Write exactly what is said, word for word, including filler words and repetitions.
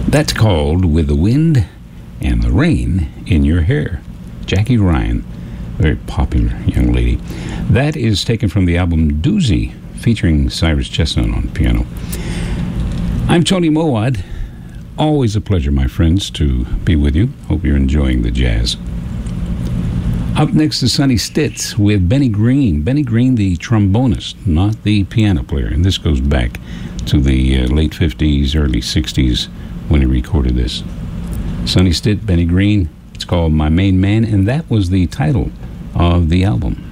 That's called With the Wind and the Rain in Your Hair. Jackie Ryan, very popular young lady. That is taken from the album Doozy, featuring Cyrus Chestnut on piano. I'm Tony Mowat. Always a pleasure, my friends, to be with you. Hope you're enjoying the jazz. Up next is Sonny Stitt with Benny Green. Benny Green, the trombonist, not the piano player. And this goes back to the uh, late fifties, early sixties when he recorded this. Sonny Stitt, Benny Green. It's called My Main Man, and that was the title of the album.